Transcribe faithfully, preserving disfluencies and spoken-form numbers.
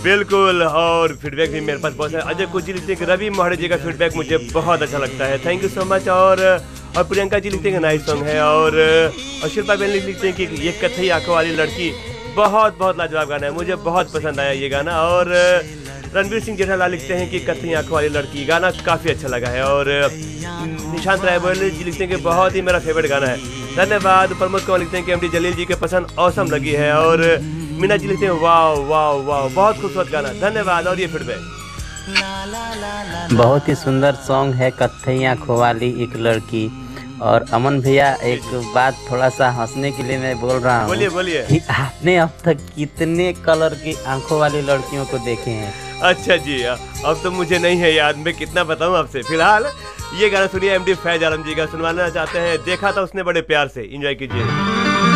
बिल्कुल, और फीडबैक भी मेरे पास बहुत है। अजय कुछ जी लिखते हैं कि रवि मोहरे जी का फीडबैक मुझे बहुत अच्छा लगता है, थैंक यू सो मच। और और प्रियंका जी लिखते हैं कि नाइस सॉन्ग है। और और शिल्पा बहन लिखते हैं कि ये कथई आंखों वाली लड़की बहुत बहुत लाजवाब गाना है, मुझे बहुत पसंद आया ये गाना। और रणवीर सिंह जेठालाल लिखते हैं कि कथई आंखों वाली लड़की गाना काफ़ी अच्छा लगा है। और निशांत रायबोले जी लिखते हैं कि बहुत ही मेरा फेवरेट गाना है, धन्यवाद। प्रमोद कुमार लिखते हैं कि एमडी जलील जी के पसंद औसम लगी है। और मीना जी लिखते हैं वाह वाह वाह बहुत खूबसूरत गाना, धन्यवाद। और ये फीडबैक बहुत ही सुंदर सॉन्ग है कथई आंखों वाली एक लड़की। और अमन भैया एक बात थोड़ा सा हंसने के लिए मैं बोल रहा हूँ, बोलिए बोलिए कि आपने अब तक कितने कलर की आंखों वाली लड़कियों को देखे हैं? अच्छा जी, अब तो मुझे नहीं है याद, मैं कितना बताऊं आपसे। फिलहाल ये गाना सुनिए एमडी फैज आलम जी का, सुनवाना चाहते हैं देखा था उसने बड़े प्यार से। एंजॉय कीजिए।